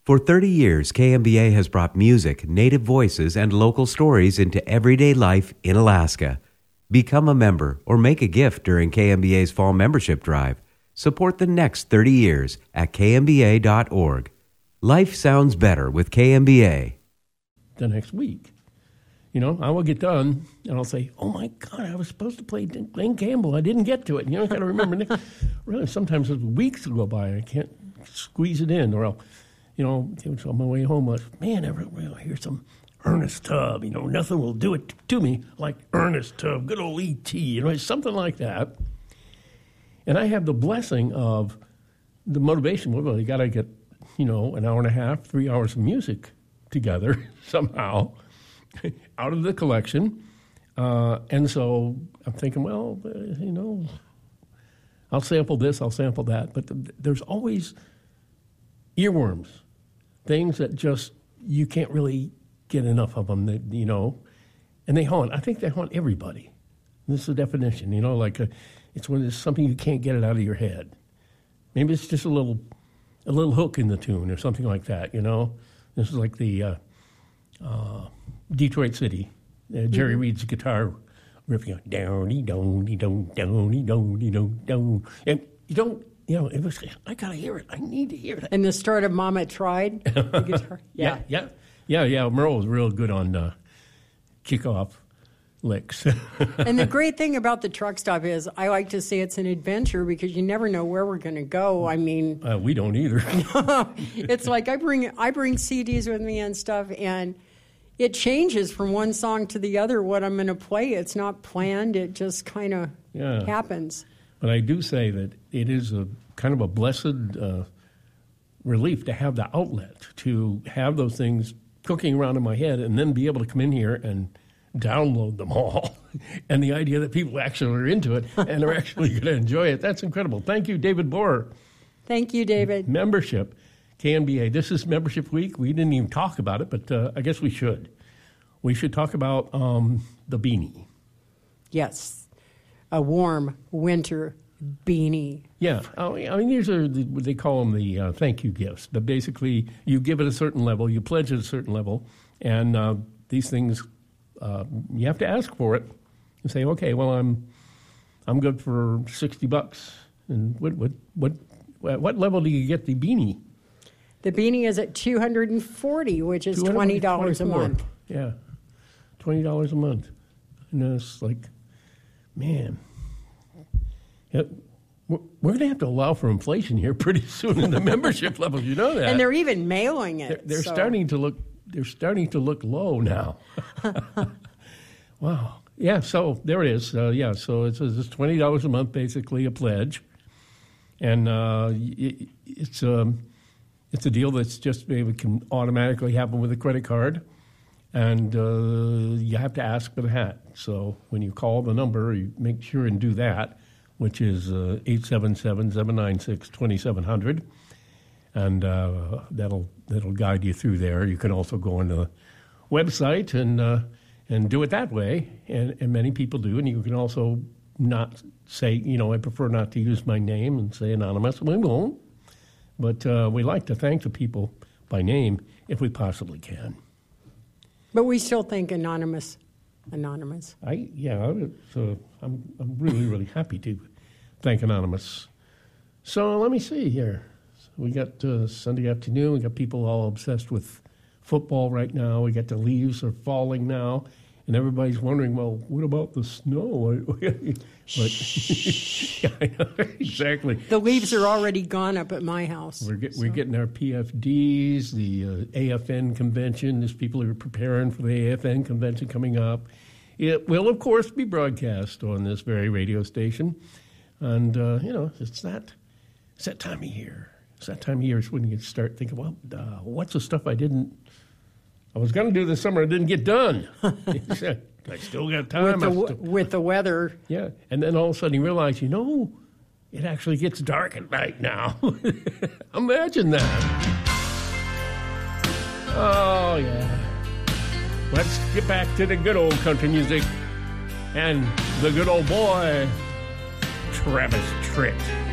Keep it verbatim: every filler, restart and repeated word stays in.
For thirty years, K M B A has brought music, native voices, and local stories into everyday life in Alaska. Become a member or make a gift during K M B A's fall membership drive. Support the next thirty years at k m b a dot org. Life sounds better with K M B A. The next week. You know, I will get done, and I'll say, oh, my God, I was supposed to play Glenn Campbell. I didn't get to it. You know, I got to remember. Really, sometimes weeks will go by. I can't squeeze it in, or I'll, you know, on my way home, I was, man, I will hear some Ernest Tubb. You know, nothing will do it to me like Ernest Tubb, good old E T, you know, something like that. And I have the blessing of the motivation. Well, you got to get, you know, an hour and a half, three hours of music together somehow out of the collection. Uh, and so I'm thinking, well, uh, you know, I'll sample this, I'll sample that. But th- there's always earworms, things that just, you can't really get enough of them, that, you know, and they haunt. I think they haunt everybody. This is the definition, you know, like a, it's when it's something you can't get it out of your head. Maybe it's just a little, a little hook in the tune or something like that, you know. This is like the uh, uh, Detroit City, uh, Jerry mm-hmm. Reed's guitar riffing on downy downy down downy downy down down, and you don't, you know, it was, I gotta hear it. I need to hear it. And the start of Mama Tried, the guitar. Yeah, yeah, yeah, yeah. Merle was real good on uh, kickoff licks. And the great thing about the truck stop is I like to say it's an adventure because you never know where we're going to go. I mean, uh, we don't either. It's like I bring I bring C Ds with me and stuff, and it changes from one song to the other what I'm going to play. It's not planned. It just kind of yeah. happens. But I do say that it is a kind of a blessed uh, relief to have the outlet, to have those things cooking around in my head, and then be able to come in here and download them all. And the idea that people actually are into it and are actually going to enjoy it, that's incredible. Thank you, David Borer. Thank you, David. Membership, K M B A. This is Membership Week. We didn't even talk about it, but uh, I guess we should. We should talk about um, the beanie. Yes, a warm winter beanie. Yeah, I mean, these are, the, they call them the uh, thank you gifts. But basically, you give at a certain level, you pledge at a certain level, and uh, these things, Uh, you have to ask for it and say, okay, well, I'm I'm good for sixty bucks. And what what what what level do you get the beanie? The beanie is at two hundred forty, which is twenty dollars a month. Yeah, twenty dollars a month. And it's like, man, yeah, we're, we're going to have to allow for inflation here pretty soon in the membership levels. You know that. And they're even mailing it. They're, they're so. starting to look. They're starting to look low now. Wow. Yeah, so there it is. Uh, yeah, so it's, it's twenty dollars a month, basically, a pledge. And uh, it, it's, um, it's a deal that's just maybe can automatically happen with a credit card. And uh, you have to ask for the hat. So when you call the number, you make sure and do that, which is uh, eight seven seven, seven nine six, two seven zero zero. And uh, that'll that'll guide you through there. You can also go on the website and uh, and do it that way, and, and many people do. And you can also not say, you know, I prefer not to use my name and say anonymous. We won't, but uh, we like to thank the people by name if we possibly can. But we still think anonymous, anonymous. I yeah, so I'm I'm really really happy to thank anonymous. So let me see here. We got uh, Sunday afternoon. We got people all obsessed with football right now. We got the leaves are falling now, and everybody's wondering, well, what about the snow? But yeah, exactly. The leaves are already gone up at my house. We're, get, so. we're getting our P F Ds, the uh, A F N convention. There's people who are preparing for the A F N convention coming up. It will, of course, be broadcast on this very radio station, and uh, you know, it's that it's that time of year. It's that time of year is when you start thinking, well, uh, what's the stuff I didn't, I was going to do this summer, I didn't get done. I still got time. With the, still, with the weather. Yeah, and then all of a sudden you realize, you know, it actually gets dark at night now. Imagine that. Oh, yeah. Let's get back to the good old country music and the good old boy, Travis Tritt.